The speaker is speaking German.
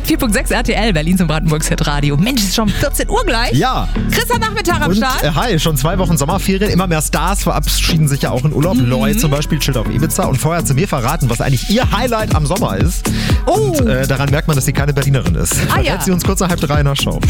104.6 RTL, Berlin zum Brandenburgs Hitradio. Mensch, es ist schon 14 Uhr gleich. Ja. Christa Nachmittag am Und Start. hi, schon 2 Wochen Sommerferien. Immer mehr Stars verabschieden sich ja auch in Urlaub. Loy zum Beispiel chillt auf Ibiza. Und vorher hat sie mir verraten, was eigentlich ihr Highlight am Sommer ist. Oh. Und daran merkt man, dass sie keine Berlinerin ist. Ah, ja. Verrät sie uns kurz nach 2:30 in der Show.